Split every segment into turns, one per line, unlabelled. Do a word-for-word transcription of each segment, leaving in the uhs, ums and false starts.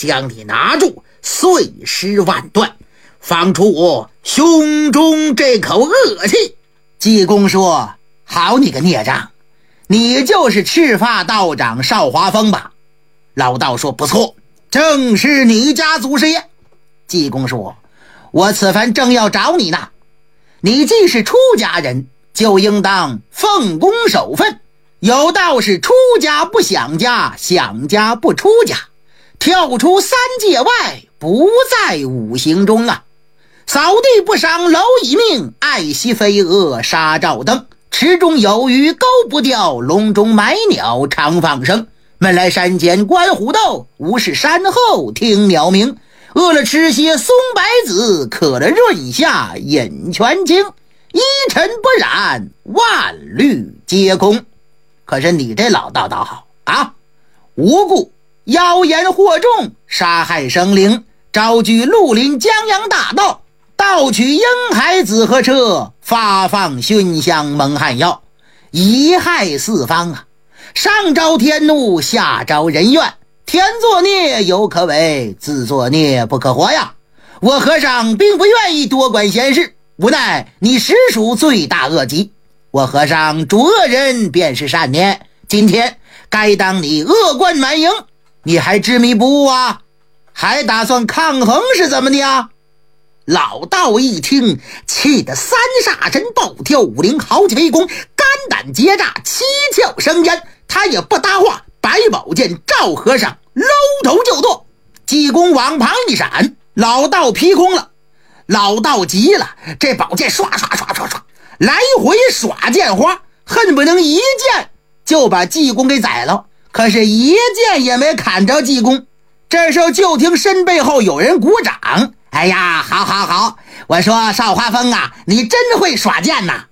将你拿住，碎尸万段，放出我胸中这口恶气。济公说：好你个孽障，你就是赤发道长邵华峰吧？老道说：不错，正是你家祖师爷。济公说：我此番正要找你呢，你既是出家人，就应当奉公守分。有道是出家不想家，想家不出家，跳出三界外，不在五行中啊。扫地不伤蝼蚁命，爱惜飞蛾杀照灯。池中有鱼钩不掉，笼中买鸟常放生。闷来山间观虎斗，无事山后听鸟鸣。饿了吃些松柏子，渴了润下饮泉清。一尘不染，万虑皆空。可是你这老道倒好啊，无故妖言惑众，杀害生灵，招聚绿林江洋大盗，盗取婴孩子和车，发放熏香蒙汗药，贻害四方啊！上招天怒，下招人怨，天作孽犹可为，自作孽不可活呀！我和尚并不愿意多管闲事，无奈你实属罪大恶极，我和尚主恶人便是善念，今天该当你恶贯满盈，你还执迷不悟啊？还打算抗衡是怎么的啊？老道一听，气得三煞神暴跳五灵，豪气飞宫，肝胆结炸，七窍生烟。他也不搭话，白宝剑赵和尚搂头就剁。济公往旁一闪，老道劈空了。老道急了，这宝剑刷刷刷刷刷来回耍剑花，恨不能一剑就把济公给宰了。可是一剑也没砍着济公。这时候就听身背后有人鼓掌，哎呀，好好好，我说邵华峰啊，你真会耍剑呐。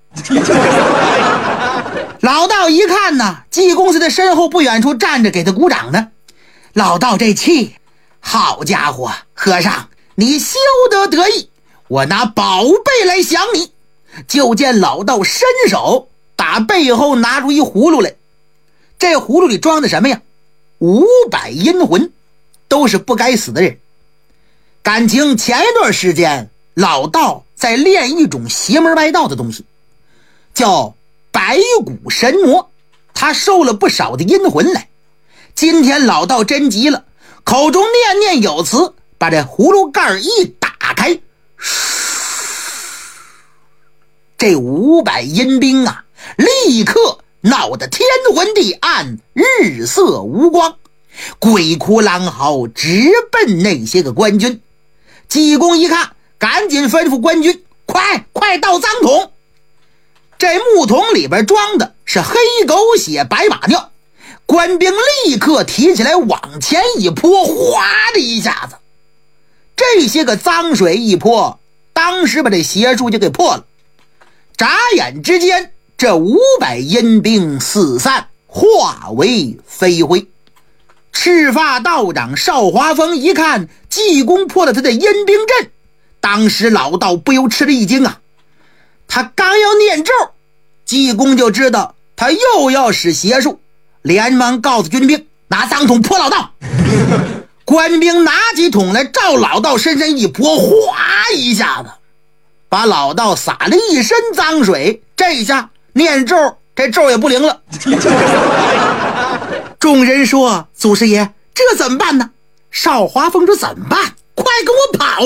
老道一看呢，济公在他身后不远处站着给他鼓掌呢。老道这气，好家伙，和尚你休得得意，我拿宝贝来降你。就见老道伸手打背后拿出一葫芦来，这葫芦里装的什么呀？五百阴魂，都是不该死的人。感情前一段时间老道在练一种邪门歪道的东西，叫白骨神魔，他收了不少的阴魂来。今天老道真急了，口中念念有词，把这葫芦盖一打开，这五百阴兵啊，立刻闹得天昏地暗，日色无光，鬼哭狼嚎，直奔那些个官军。济公一看，赶紧吩咐官军，快快倒脏桶。这木桶里边装的是黑狗血白马尿，官兵立刻提起来往前一泼，哗的一下子，这些个脏水一泼，当时把这邪术就给破了。眨眼之间，这五百阴兵四散，化为飞灰。赤发道长邵华峰一看济公破了他的阴兵阵，当时老道不由吃了一惊啊！他刚要念咒，济公就知道他又要使邪术，连忙告诉军兵拿脏桶泼老道。官兵拿起桶来照老道身上一泼，哗一下子把老道洒了一身脏水，这下念咒这咒也不灵了。众人说：祖师爷，这怎么办呢？邵华峰说：怎么办？快跟我跑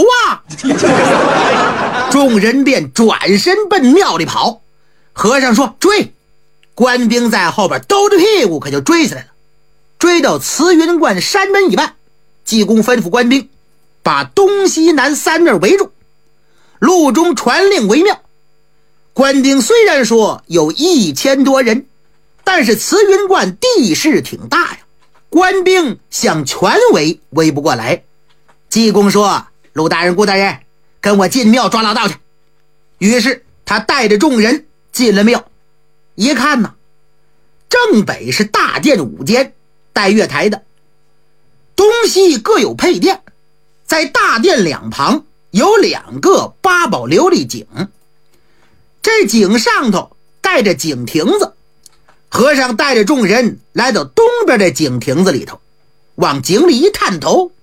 啊！众人便转身奔庙里跑。和尚说：追！官兵在后边兜着屁股可就追起来了。追到慈云观山门以外，济公吩咐官兵把东西南三面围住，路中传令为妙。官兵虽然说有一千多人，但是慈云观地势挺大呀，官兵想全围围不过来。济公说：陆大人、顾大人，跟我进庙抓老道去。于是他带着众人进了庙。一看呢，正北是大殿五间，带月台的，东西各有配殿。在大殿两旁有两个八宝琉璃井，这井上头盖着井亭子。和尚带着众人来到东边的井亭子里头，往井里一探头，